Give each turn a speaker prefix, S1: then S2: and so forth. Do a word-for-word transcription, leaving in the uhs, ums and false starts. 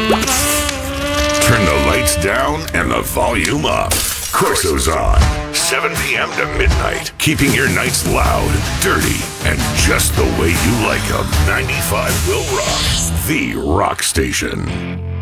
S1: Turn the lights down and the volume up. Corso's on. seven p.m. to midnight. Keeping your nights loud, dirty, and just the way you like them. ninety-five Will Rock. The rock station.